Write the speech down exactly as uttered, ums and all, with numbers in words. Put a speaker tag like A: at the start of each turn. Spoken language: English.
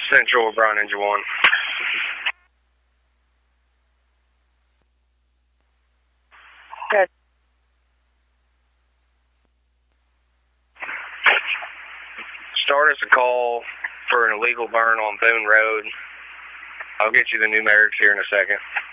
A: Central O'Brien Engine one.
B: Good.
A: Start us a call for an illegal burn on Boone Road. I'll get you the numerics here in a second.